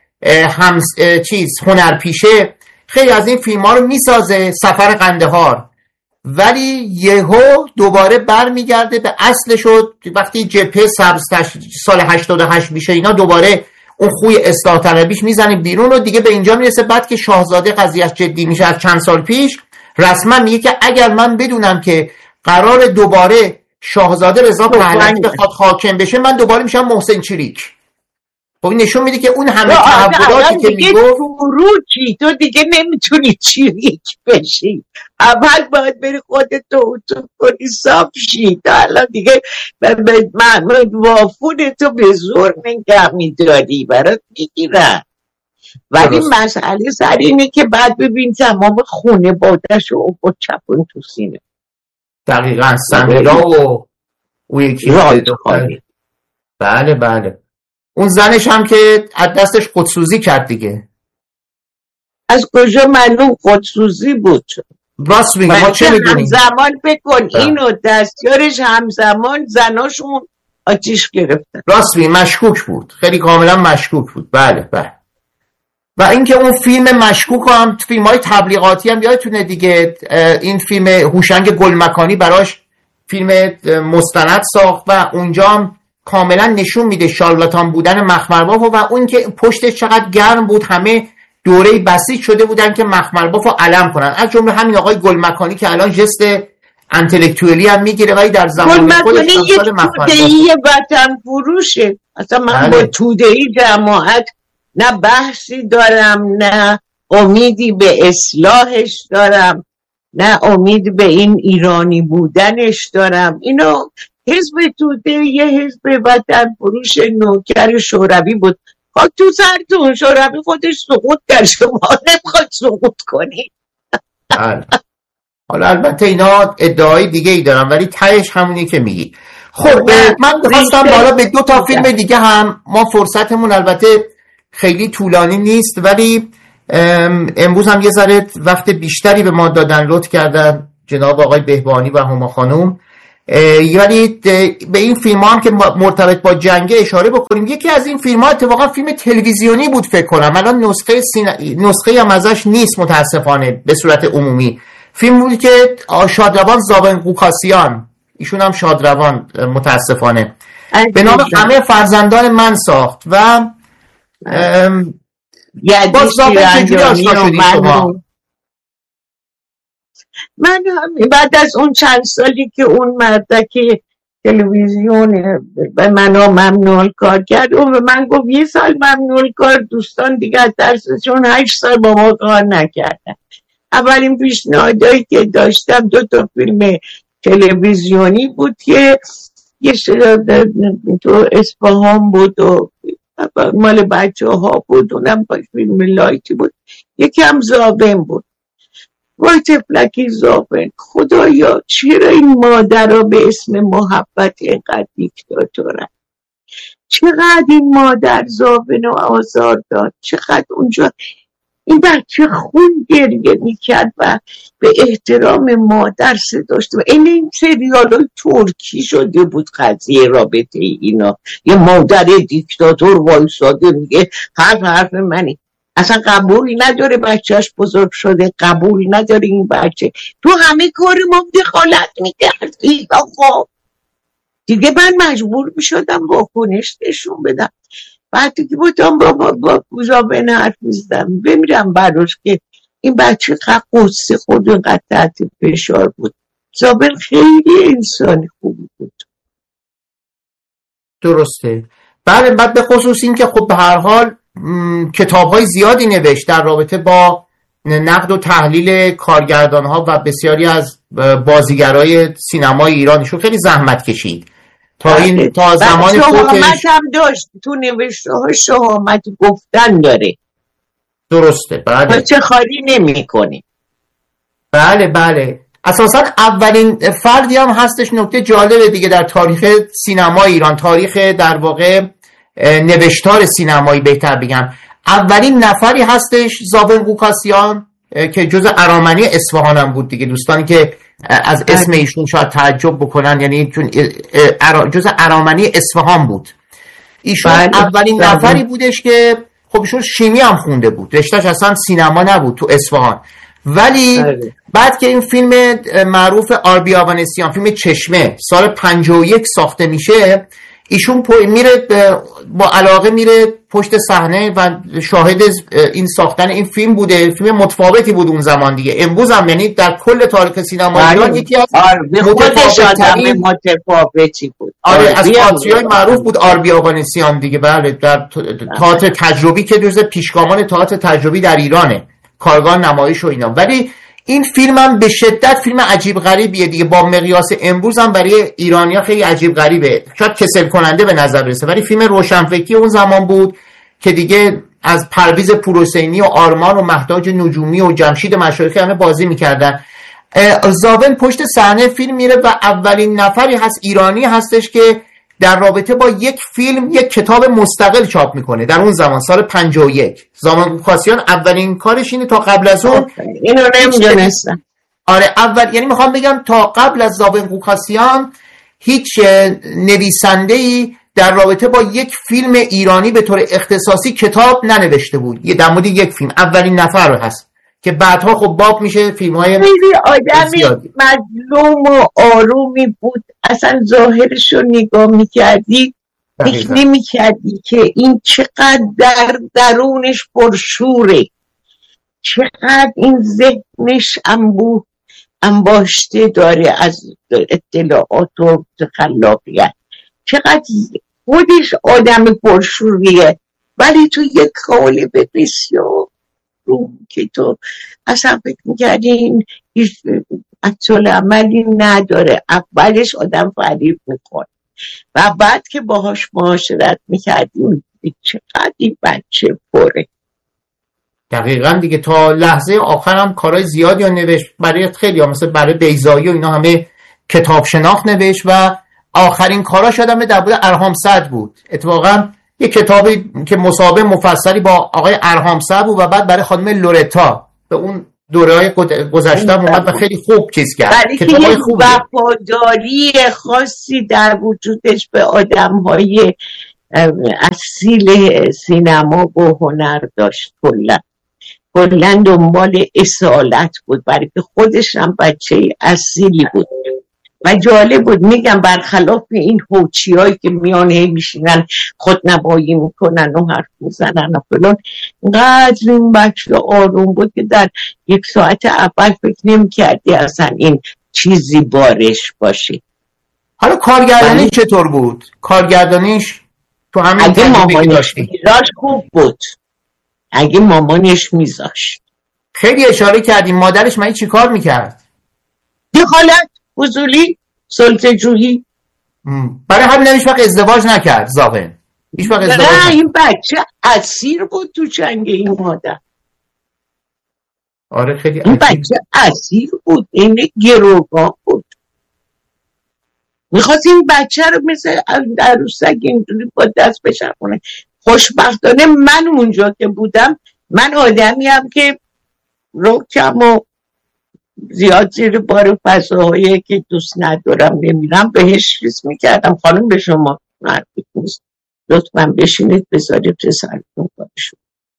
هنرپیشه، خیلی از این فیلم‌ها رو میسازه، سفر قندهار، ولی یهو دوباره برمیگرده به اصلش. وقتی جبهه سبز سال 88 میشه اینا دوباره اون خوی اصلاح طلبیش میزنه بیرون و دیگه به اینجا میرسه. بعد که شاهزاده قضیهش جدی میشه از چند سال پیش، رسما میگه که اگر من بدونم که قرار دوباره شاهزاده رضا پهلوی بخواد حاکم بشه، من دوباره میشم محسن چریک. خب این نشون میده که اون همه تحولاتی که میگفت تو دیگه نمیتونی چریک بشی، اول باید بری خودتو کنی صاف شی، تا الان دیگه محمد وافون تو به زور نگه میداری برات میگیرن. ولی مسئله سر اینه که بعد ببین تمام خونه بادش رو با چپون تو سینه. دقیقا سنگلا و او یکی بله اون زنش هم که از دستش خودسوزی کرد دیگه. از کجا معلوم خودسوزی بود؟ راست میگه، ما چه میدونیم؟ همزمان بکن اینو دستیارش همزمان زناشون آتیش گرفتن. راست میگه، مشکوک بود، خیلی کاملا مشکوک بود. بله. و اینکه اون فیلم مشکوک هم فیلم‌های تبلیغاتی هم یادتونه دیگه، این فیلم هوشنگ گلمکانی براش فیلم مستند ساخت و اونجا هم کاملا نشون میده شارلاتان بودن مخمل باف و اون که پشتش چقدر گرم بود. همه دوره بسیج شده بودن که مخمل باف رو علم کنن، از جمله همین آقای گلمکانی که الان جست انتلکتوالی هم میگیره، ولی در زمان خودش امثال مخمل باف یه وطن فروشه. اصلا من با توده‌ای جماعت نه بحثی دارم، نه امیدی به اصلاحش دارم، نه امید به این ایرانی بودنش دارم. اینو حزب توده یه حزب وطن فروش نوکر شوروی بود. خاک تو سرتون، شوروی خودش سقوط کرد، شما نمیخواد سقوط کنی. حالا البته اینا ادعای دیگه ای دارن ولی تهش همونی که میگی. خب من بخواستم بالا به 2 تا فیلم دیگه هم، ما فرصتمون البته خیلی طولانی نیست ولی امروز هم یه ذره وقت بیشتری به ما دادن، لطف کردن جناب آقای بهبانی و هما خانم. ولی به این فیلم هم که مرتبط با جنگ اشاره بکنیم. یکی از این فیلم ها اتفاقا فیلم تلویزیونی بود فکر کنم، الان نسخه هم ازش نیست متاسفانه به صورت عمومی. فیلم بود که شادروان زاون قوکاسیان، ایشون هم شادروان متاسفانه، به نام همه فرزندان من ساخت. و باز زاون چجوری آشنا شدی شما؟ من بعد از اون چند سالی که اون مردک تلویزیون به من ممنوع کار کرد، اون به من گفت 1 سال ممنوع کار، دوستان دیگه از ترسشون 8 سال با ما کار نکردن. اولین پیشنهادایی که داشتم 2 تا فیلم تلویزیونی بود که یه تو اصفهان بود و مال بچه ها بود، اونم فیلم لایتی بود. یکی هم زاون بود. وای تفلکی زاون، خدایا چرا این مادر به اسم محبت اینقدر دیکتاتورن؟ چقدر این مادر زاون رو آزار داد، چقدر اونجا این بچه خون گریه میکرد و به احترام مادر صداش. و این سریال ترکی شده بود قضیه رابطه اینا، یه مادر دیکتاتور وایساده میگه حرف منی. اصلا قبول نداره بچهش بزرگ شده، قبول نداره این بچه تو همه کار ما دخالت میکرد. آقا دیگه من مجبور میشدم واکنش نشون بدم. بعد دیگه بودم با زاون حرف میزدم بمیرم براش که این بچه قصه خود اینقدر تحت فشار بود. زاون خیلی انسان خوبی بود. درسته. بله، بعد به خصوص این که خب به هر حال کتاب‌های زیادی نوشت در رابطه با نقد و تحلیل کارگردان‌ها و بسیاری از بازیگرای سینمای ایرانیشون خیلی زحمت کشید تا زمان فوتش هم داشت، تو نوشته‌ها شهامت گفتن داره. درسته. بله، چه خالی نمی‌کنه. بله اساساً اولین فردی هم هستش، نکته جالبه دیگه، در تاریخ سینمای ایران، تاریخ در واقع نوشتار سینمایی بهتر بگم، اولین نفری هستش زاون قوکاسیان که جزء ارامنی اصفهان هم بود دیگه. دوستانی که از اسم ایشون شاید تعجب بکنن، یعنی چون جزء ارامنی اصفهان بود ایشون. اولین نفری بودش که خب ایشون شیمی هم خونده بود، رشتهش اصلا سینما نبود تو اصفهان. ولی بعد که این فیلم معروف آربی آوانسیان، فیلم چشمه، سال 51 ساخته میشه، ایشون میره با علاقه میره پشت صحنه و شاهد این ساختن این فیلم بوده. فیلم متفاوتی بود اون زمان دیگه. امروز هم یعنی در کل تاریخ سینما ایران یکی از متفاوتی بود. از تئاترهای معروف بود آربی آوانسیان دیگه. بله، در تئاتر تجربی که جزو پیشگامان تئاتر تجربی در ایرانه، کارگاه نمایش و اینا. ولی این فیلم هم به شدت فیلم عجیب غریبیه دیگه، با مقیاس امروز هم برای ایرانی‌ها خیلی عجیب غریبه، شاید کسل کننده به نظر برسه، ولی فیلم روشنفکری اون زمان بود که دیگه از پرویز پورحسینی و آرمان و مهداج نجومی و جمشید مشایخی همه بازی میکردن. زاون پشت صحنه فیلم میره و اولین نفری هست ایرانی هستش که در رابطه با یک فیلم یک کتاب مستقل چاپ میکنه در اون زمان، سال 51. زاون قوکاسیان اولین کارش اینه، تا قبل از اون اینو نمیدونستم. یعنی میخوام بگم تا قبل از زاون قوکاسیان هیچ نویسنده‌ای در رابطه با یک فیلم ایرانی به طور اختصاصی کتاب ننوشته بود. یه در مورد یک فیلم اولین نفر هست که بعدها خب باب میشه فیلم‌های خیلی آدمی مظلوم و آرومی بود. اصلا ظاهرش رو نگاه میکردی فکر نمیکردی که این چقدر در درونش پرشوره، چقدر این ذهنش انباشته داره از اطلاعات و خلاقیت، چقدر خودش آدم پرشوریه، ولی تو یک قالب بسیار که تو اصلا فکر میکردی این اصل عملی نداره. اولش آدم فریب میکنه و بعد که باهاش معاشرت میکردیم چقدر این بچه پره. دقیقاً دیگه تا لحظه آخر هم کارهای زیادی ها نوشت برای خیلی ها، مثل برای بیضایی و اینا همه کتاب شناخت نوشت و آخرین کاراش یادمه در بود ارهامسد بود. اتفاقا یه کتابی که مصاحبه مفصلی با آقای ارهامسد بود و بعد برای خانم لورتا به اون دوره‌های گذشته اومد و خیلی خوب چیز کرد. ولی که یه وفاداری خاصی در وجودش به آدم‌های اصیل سینما و هنر داشت. کلا دنبال اصالت بود، برای که خودش هم بچه اصیلی بود و جالب بود. میگم برخلاف این هوچی هایی که میانه میشینن خودنمایی میکنن و حرف میزنن و فلان، قدر این بچه آروم بود که در یک ساعت اول فکر نمی‌کردی اصلا این چیزی بارش باشه. حالا کارگردانی چطور بود؟ کارگردانیش تو همین اگه مامانش میذاشت خوب بود، اگه مامانش میذاشت. خیلی اشاره کردیم مادرش من چی کار میکرد؟ دخالت فضولی، سلطه جویی. برای همین هیچ وقت ازدواج نکرد زاغن. هیچ وقت ازدواج نه، این بچه اسیر بود تو چنگ این مادر. آره خیلی این بچه اسیر بود، این گروگان بود. میخواست این بچه رو مثل عروسک اینجوری با دست بچرخونه. خوشبختانه من اونجا که بودم، من آدمی هم که رکم و زیاد زیر بار فضاهایی که دوست ندارم نمیرم بهش ریز میکردم. خانم به شما مربوط نیست، لطفا بشینید بذارید پسرتون کارشون.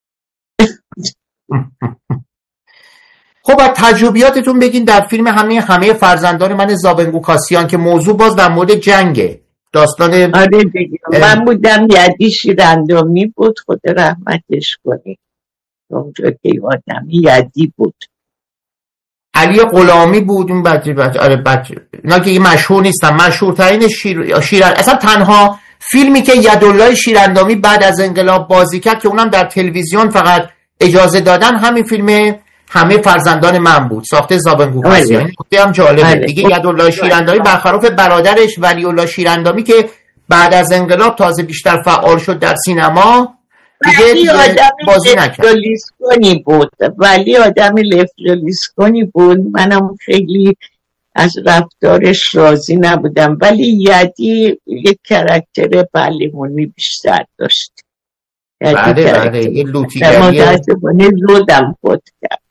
خب از تجربیاتتون بگین در فیلم همه فرزندان من زابن گوکاسیان که موضوع باز در مورد جنگه، داستان. آره دیگه من بودم یدی شیراندامی بود، خود رحمتش کنی. اونجا که آدمی یدی بود. علی غلامی بود اون بچه. آره بچه اینا که مشهور نیستن، مشهورترین اصلا تنها فیلمی که یدالله شیراندامی بعد از انقلاب بازی کرد که اونم در تلویزیون فقط اجازه دادن، همین فیلم همه فرزندان من بود، ساخته زابن گوکاسیان. نکته هم جالبه دیگه، یدالله شیراندامی برخلاف برادرش ولی الله شیراندامی که بعد از انقلاب تازه بیشتر فعال شد در سینما، دیگه بازی نکرد. ولی آدم لفلولیسکونی بود. منم خیلی از رفتارش راضی نبودم، ولی یدی یک کرکتر بلیمونی بیشتر داشت. بله یه لوتیگریه. متاسفانه زودم خود کرد.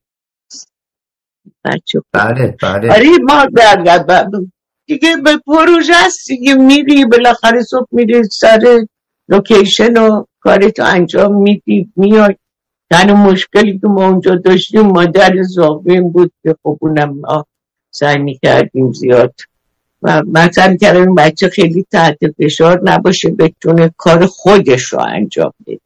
بله آره ما دیگه به پروژه هست دیگه، میری بالاخره صبح میری سر لوکیشن و کارتو انجام میدی میای. تنها مشکلی که ما اونجا داشتیم مادر زاغبین بود که خب اونم ما سعی میکردیم زیاد و مثلا کردیم بچه خیلی تحت فشار نباشه، بتونه کار خودش رو انجام بده.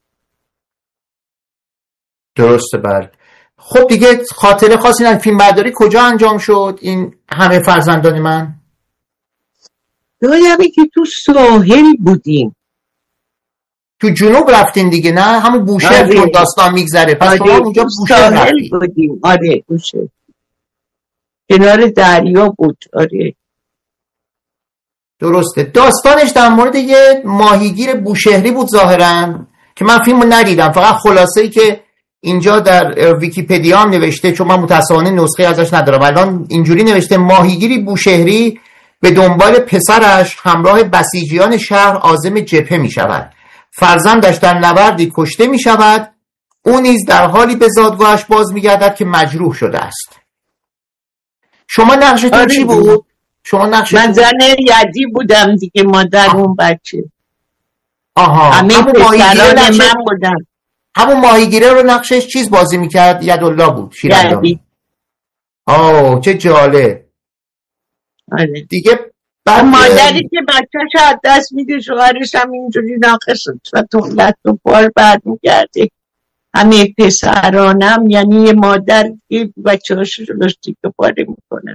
درسته بله. خب دیگه خاطره خاصی نه. فیلم برداری کجا انجام شد این همه فرزندان من؟ یادمه که تو ساحل بودیم. تو جنوب رفتین دیگه نه؟ همون بوشهر که داستان میگذره. پس شما اونجا بوشهر رفتین. بودیم. آره بوشهر کنار دریا بود. آره درسته. داستانش در مورد یه ماهیگیر بوشهری بود ظاهراً که من فیلمو ندیدم، فقط خلاصه‌ای که اینجا در ویکی‌پدیا هم نوشته، چون من متأسفانه نسخه ازش ندارم الان، اینجوری نوشته: ماهیگیری بوشهری به دنبال پسرش همراه بسیجیان شهر عازم جبهه می شود. فرزندش در نبردی کشته می شود. او نیز در حالی به زادگاهش باز می گردد که مجروح شده است. شما نقشتون چی بود؟ من زن یدی بودم دیگه، مادر اون بچه. همه پسران من بودم. همون ماهیگیره رو نقشش چیز بازی میکرد؟ یدالله بود شیراندامی. چه جالب. آره. دیگه مادری که بچه‌ش از دست میده، شوهرش هم اینجوری ناقص و تخلت و پار بعد میگرده. همه پسرانم یعنی یه مادر که بچه‌هاش رو داشتی که پاره میکنه.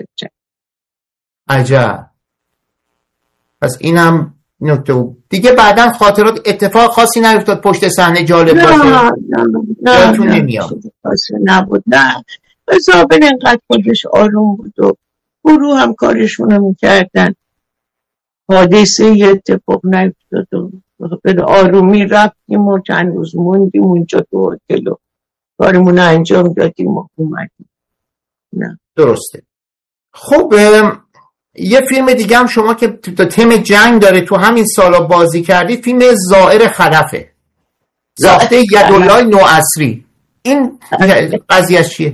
عجب. پس اینم نکته دیگه. بعدن خاطرات اتفاق خاصی نیفتاد پشت صحنه جالب باشه؟ نه نمیاد. نبود. نه زابن انقدر خودش آروم بود و گروه هم کارشونو میکردن. حادثه اتفاق نیفتاد و به آرومی رفتیم و چند روز موندیم اونجا تو هتل و کارمون انجام دادیم و اومدیم. نه درسته. خب یه فیلم دیگه هم شما که تم جنگ داره تو همین سالا بازی کردی، فیلم زائر خلفه، ساخته یدالله نوعصری. این قضیه چیه؟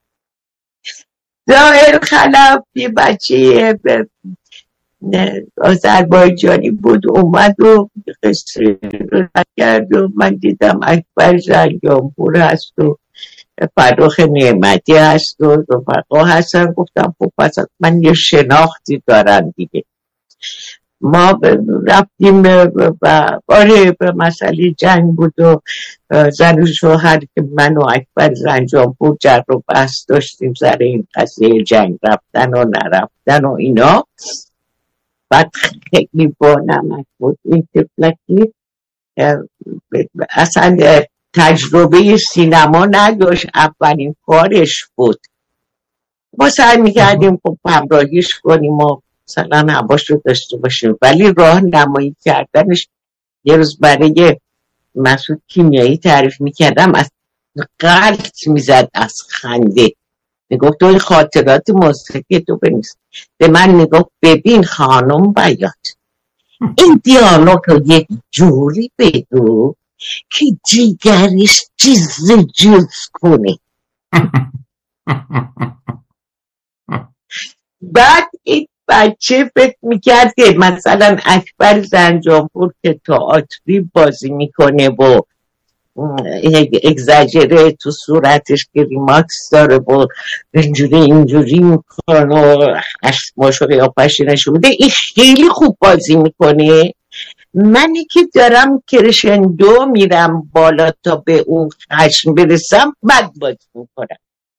زائر خلف یه بچه آذربایجانی بود، اومد و قصه رو کرد و من دیدم اکبر زنجانپور هست و فرخ نعمتی هست و رفقا هستن، گفتم خب پس من یه شناختی دارم دیگه. ما رفتیم و آره به مسئله جنگ بود و زن و شوهر که من و اکبر زنجانپور جر و بحث داشتیم سر این قضیه جنگ رفتن و نرفتن و اینا. بعد خیلی با نمک بود این طفلکی، اصلا تجربه سینما نداشت، اولین کارش بود. ما سعی میکردیم خب همراهیش کنیم و مثلا هواش رو داشته باشیم، ولی راه نمایی کردنش یه روز برای مسعود کیمیایی تعریف میکردم، از غلط میزد از خنده، میگفت تو خاطرات موسیقی تو بنویس. به من میگفت ببین خانم بیات، این دیالوگ رو یک جوری بگو که جیگرش جز کنه. بعد این بچه فکر میکرد که مثلا اکبر زنجانپور که تئاتری بازی میکنه و اگزاجره تو صورتش که ریماکس داره و اینجوری میکنه و ماشو قیافش نشون میده، این خیلی خوب بازی میکنه. منی که دارم کرشندو میرم بالا تا به اون خشم برسم بد بازی میکنم.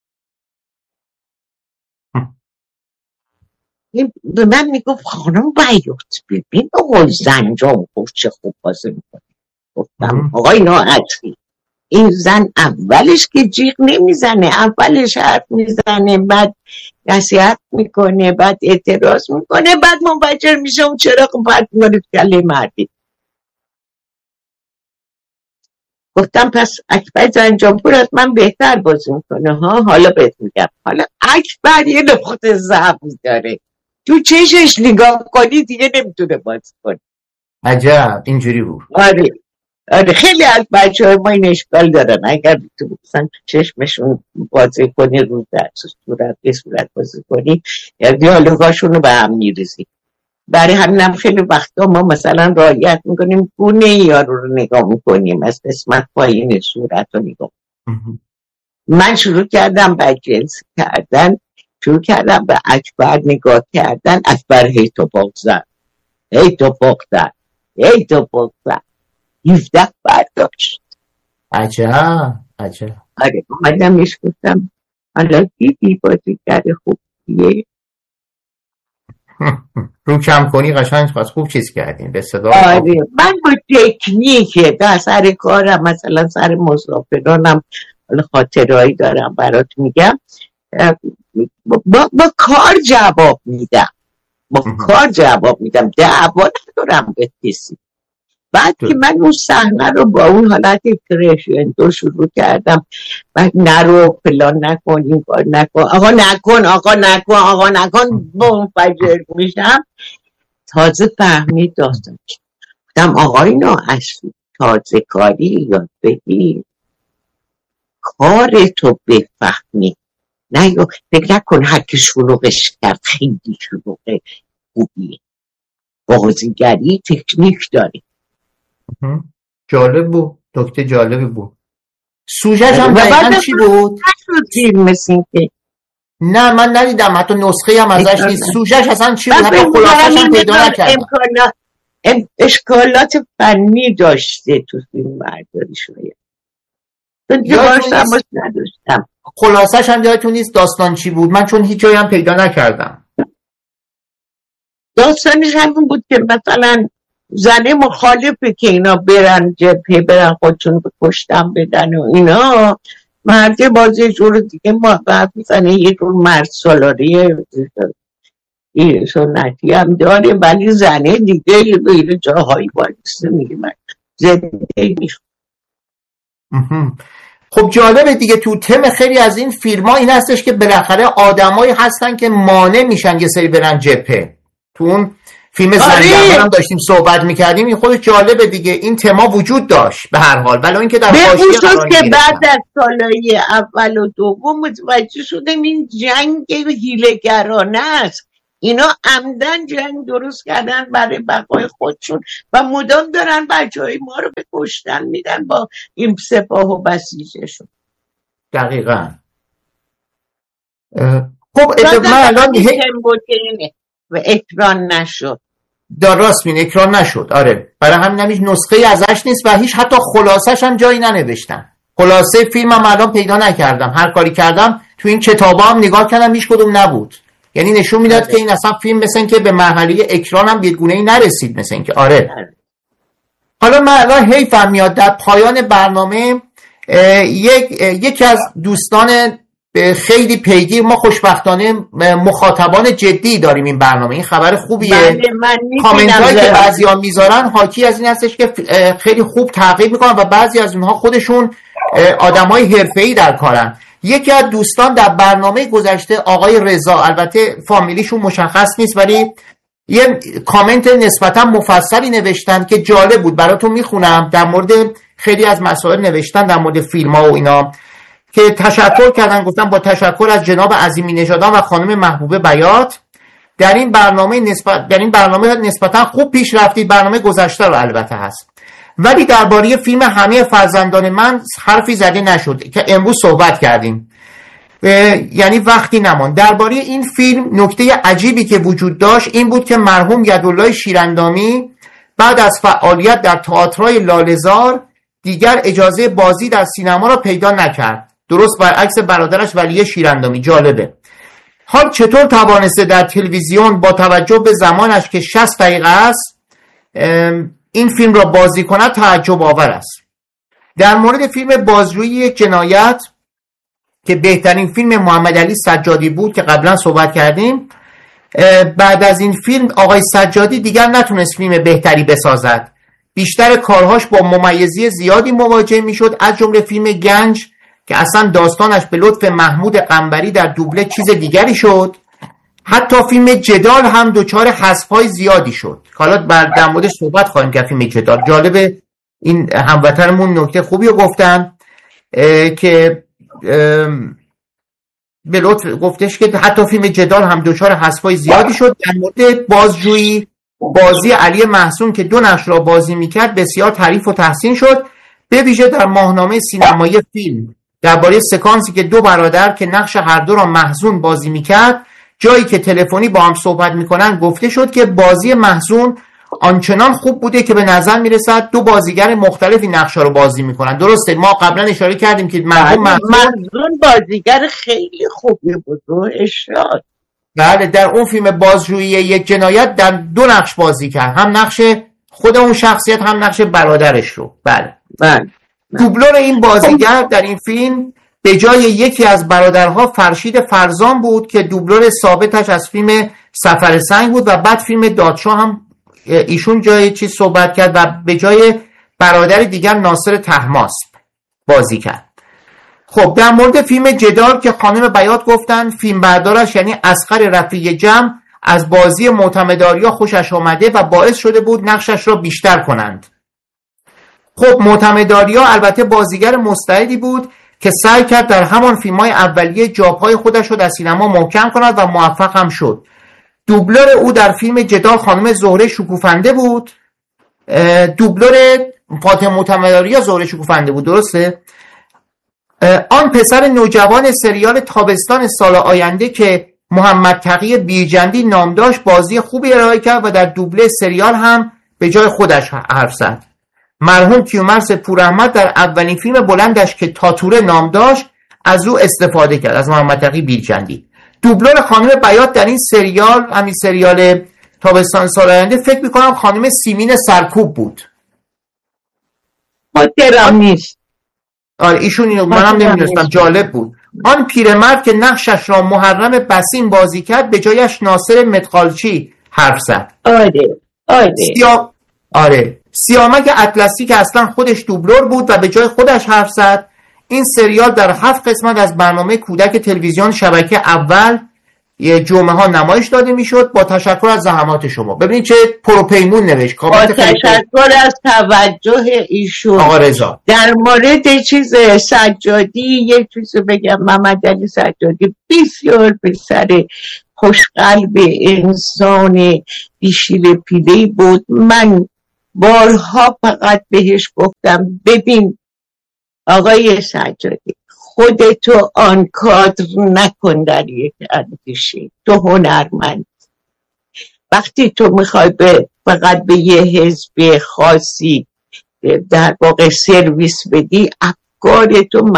به من میگفت خانم بیات ببین آقای زنجانپور چه خوب بازی میکنه. گفتم آقای ناعطری، این زن اولش که جیغ نمیزنه، اولش حرف میزنه، بعد نصیحت میکنه، بعد اعتراض میکنه، بعد منفجر میشه اون چرا خب پرت میکنه کله مردی. گفتم پس اکبر زنجانپور از من بهتر بازی میکنه ها. حالا بهت میگم، حالا اکبر یه نقطه ضعف داره، تو چشش نگاه کنی دیگه نمیتونه بازی کنه. عجب اینجوری بود. آره خیلی از بچه‌های ما این اشکال دارن، اگر تو مثلا چشمشون بازی کنی رو در صورت بازی کنی یا دیالوگاشون رو به هم میریزی. برای همینم خیلی وقتا ما مثلا رعایت میکنیم گونه یارو رو نگاه میکنیم، از قسمت پایین صورت رو نگاه. من شروع کردم به جنس کردن، شروع کردم به اکبر نگاه کردن، اکبر هی تو بغزن 17 برداشت. عجب. آره اومدم ایش گفتم حالا دیدی بازی کرده خوبیه رو کم کنی قشنگ خوب چیز کردین به صدا. آره من با تکنیکه در سر کارم، مثلا سر مسافرانم حالا خاطرهایی دارم برات میگم، با کار جواب میدم، دعوا ندارم به کسی. بعد که من اون صحنه رو با اون حالت کرشندو شروع کردم، بعد نرو فلان نکن، این کار نکن، آقا نکن منفجر میشم. تازه فهمید داستان گفتم آقای ناعطری تازه کاری یاد بگیر، کار تو بفهمی، نه فکر نکن هر که شلوغش کرد خیلی شلوغه خوبیه. بازیگری تکنیک داری. جالب بود، نکته جالبی بود. سوژه‌ش هم دقیقاً چی بود؟ نه من ندیدم، حتی نسخه هم ازش نیست. سوژه‌ش اصلا چی بود؟ حتی خلاصه‌ش هم پیدا نکردم. اشکالات فنی داشته تو فیلم برداری شده. نداشتم. خلاصه‌ش هم یادتون نیست داستان چی بود؟ من چون هیچ جایی هم پیدا نکردم. داستانش همین بود که مثلا زنه مخالفه که اینا برن جبهه، برن خودشون کشتن بدن و اینا. مرد بازی یه جور دیگه موقعیت میزنه، یه جور مرد سالاری سنتی هم داره، ولی زنه دیگه یه جاهایی بایسته میگه من زنده میخوام. خب جالبه دیگه، تو تم خیلی از این فیلم ها این هستش که بالاخره آدمایی هستن که مانع میشن یه سری برن جبهه. تو اون فیلم زنجبار هم داشتیم صحبت میکردیم، این خودش جالبه دیگه، این تما وجود داشت به هر حال، ولی اینکه در حاشیه قرار که بعد از سالهای اول و دوم متوجه شدیم این جنگ حیله‌گرانه است، اینا عمدن جنگ درست کردن برای بقای خودشون و مدام دارن بچهای ما رو به کشتن میدن با این سپاه و بسیجشون. دقیقاً. خب من الان و اکران نشد. راست میگه، اکران نشد. آره، برای همین هیچ نسخه ازش نیست و هیچ حتی خلاصش هم جایی ننوشتن. خلاصه فیلم هم الان پیدا نکردم، هر کاری کردم تو این کتابا هم نگاه کردم هیچ کدوم نبود. یعنی نشون میداد که این اصلا فیلم مثل این که به مرحله اکران هم بیگونه ای نرسید مثل این که. آره. حالا من الان حیفم میاد در پایان برنامه یکی از دوستان خیلی پیگیر، ما خوشبختانه مخاطبان جدی داریم این برنامه، این خبر خوبیه. کامنت هایی که بعضی ها میذارن حاکی از این هستش که خیلی خوب تعقیب میکنن و بعضی از اونها خودشون آدم های حرفه‌ای در کارن. یکی از دوستان در برنامه گذشته آقای رضا، البته فامیلیشون مشخص نیست ولی یه کامنت نسبتا مفصلی نوشتن که جالب بود، براتون میخونم. در مورد خیلی از مسائل نوشتن، در مورد فیلم ها و اینا، که تشکر کردن، گفتن با تشکر از جناب عظیمی نژادان و خانم محبوبه بیات در این برنامه نسبتا خوب پیش رفتید. برنامه گذشته رو البته هست، ولی درباره فیلم همه فرزندان من حرفی زده نشد که امروز صحبت کردیم، یعنی وقتی نماند. درباره این فیلم نکته عجیبی که وجود داشت این بود که مرحوم یدالله شیراندامی بعد از فعالیت در تئاترای لاله‌زار دیگر اجازه بازی در سینما را پیدا نکرد، درست برعکس برادرش ولی شیراندامی. جالبه. حال چطور توانسته در تلویزیون با توجه به زمانش که 60 دقیقه است این فیلم را بازی کند تعجب آور است. در مورد فیلم بازجویی یک جنایت که بهترین فیلم محمد علی سجادی بود که قبلا صحبت کردیم، بعد از این فیلم آقای سجادی دیگر نتونست فیلم بهتری بسازد. بیشتر کارهاش با ممیزی زیادی مواجه میشد، از جمله فیلم گنج که اصلا داستانش به لطف محمود قنبری در دوبله چیز دیگری شد. حتی فیلم جدال هم دچار حذف‌های زیادی شد. حالا در موردش صحبت خواهیم کرد. فیلم جدال جالبه، این هموطنمون نکته خوبی رو گفتن که به لطف گفتش که حتی فیلم جدال هم دچار حذف‌های زیادی شد. در مورد بازجویی، بازی علی محسون که 2 نقش را بازی میکرد بسیار تعریف و تحسین شد، به ویژه در ماهنامه سینمایی فیلم درباره سکانسی که 2 برادر که نقش هر دو را محزون بازی میکرد، جایی که تلفنی با هم صحبت میکنن، گفته شد که بازی محزون آنچنان خوب بوده که به نظر میرسد 2 بازیگر مختلفی نقشا رو بازی میکنن. درسته، ما قبلا اشاره کردیم که محزون بازیگر خیلی خوبی بود و اشاد. بله، در اون فیلم بازجویی یک جنایت در 2 نقش بازی کرد، هم نقش خود اون شخصیت هم نقش برادرش رو. بله. دوبلور این بازیگر در این فیلم به جای یکی از برادرها فرشید فرزان بود که دوبلور ثابتش از فیلم سفر سنگ بود و بعد فیلم دادشاه هم ایشون جای چیز صحبت کرد و به جای برادر دیگر ناصر طهماسب بازی کرد. خب در مورد فیلم جدال که خانم بیات گفتن فیلم بردارش یعنی اصغر رفیع جمع از بازی معتمداریا خوشش آمده و باعث شده بود نقشش را بیشتر کنند. خب معتمداریا البته بازیگر مستعدی بود که سعی کرد در همان فیلم‌های اولیه جاپای خودش رو در سینما محکم کند و موفق هم شد. دوبلور او در فیلم جدال خانم زهره شکوفنده بود. دوبلور فاطمه معتمداریا زهره شکوفنده بود، درسته؟ آن پسر نوجوان سریال تابستان سال آینده که محمد تقی بیرجندی نام داشت بازی خوبی ارائه کرد و در دوبله سریال هم به جای خودش حرف زد. مرحوم کیومرث پوراحمد در اولین فیلم بلندش که تاتوره نام داشت از او استفاده کرد، از محمد تقی بیرجندی. دوبلور خانم بیات در این سریال، همین سریال تابستان سال آینده، فکر میکنم خانم سیمین سرکوب بود. خاطرم نیست. آره ایشون اینو منم نمیدونستم، جالب بود. آن پیرمرد که نقشش را محرم بسیم بازی کرد به جایش ناصر متقالچی حرف زد. آره سیامک اطلسی که اصلا خودش دوبلور بود و به جای خودش حرف زد. این سریال در 7 قسمت از برنامه کودک تلویزیون شبکه اول جمعه ها نمایش داده میشد. با تشکر از زحمات شما. ببینید چه پروپیمون نوشت. با تشکر از توجه ایشون. آقا رضا در مورد چیز سجادی یک چیز بگم. محمد علی سجادی بسیار پسر خوشقلب، انسان بیشیل پیله‌ای بود. من بارها فقط بهش گفتم ببین آقای سجادی، خودتو آن کادر نکن در یک اندیشه، تو هنرمند. وقتی تو میخوای فقط به یه حزب خاصی در واقع سرویس بدی، افکار تو